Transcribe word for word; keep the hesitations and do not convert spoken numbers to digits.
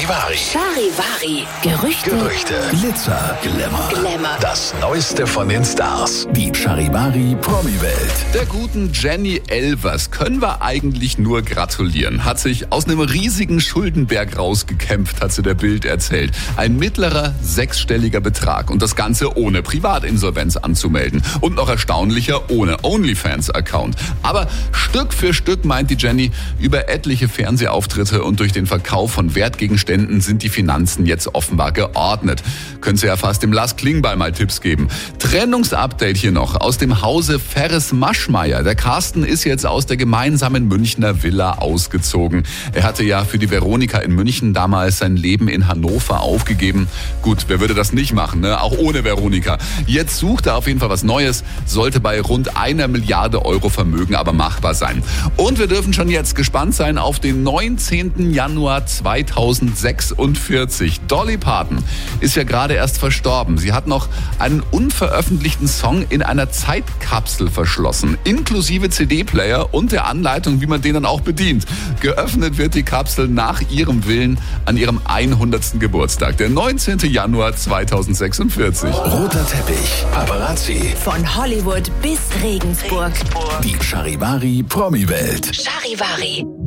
Charivari. Charivari. Gerüchte. Gerüchte. Glitzer, Glamour. Glamour. Das Neueste von den Stars. Die Charivari Promi-Welt. Der guten Jenny Elvers können wir eigentlich nur gratulieren. Hat sich aus einem riesigen Schuldenberg rausgekämpft, hat sie der Bild erzählt. Ein mittlerer sechsstelliger Betrag und das Ganze ohne Privatinsolvenz anzumelden. Und noch erstaunlicher, ohne OnlyFans-Account. Aber Stück für Stück, meint die Jenny, über etliche Fernsehauftritte und durch den Verkauf von Wertgegenständen sind die Finanzen jetzt offenbar geordnet. Können Sie ja fast dem Lars Klingbeil mal Tipps geben. Trennungsupdate hier noch aus dem Hause Ferres-Maschmeyer. Der Carsten ist jetzt aus der gemeinsamen Münchner Villa ausgezogen. Er hatte ja für die Veronika in München damals sein Leben in Hannover aufgegeben. Gut, wer würde das nicht machen, ne? Auch ohne Veronika. Jetzt sucht er auf jeden Fall was Neues, sollte bei rund einer Milliarde Euro Vermögen aber machbar sein. Und wir dürfen schon jetzt gespannt sein auf den neunzehnten Januar zweitausendsechsundvierzig. Dolly Parton ist ja gerade erst verstorben. Sie hat noch einen unveröffentlichten Song in einer Zeitkapsel verschlossen, inklusive C D-Player und der Anleitung, wie man den dann auch bedient. Geöffnet wird die Kapsel nach ihrem Willen an ihrem hundertsten Geburtstag, der neunzehnten Januar zweitausendsechsundvierzig. Roter Teppich, Paparazzi. Von Hollywood bis Regensburg. Die Charivari Promi-Welt. Charivari.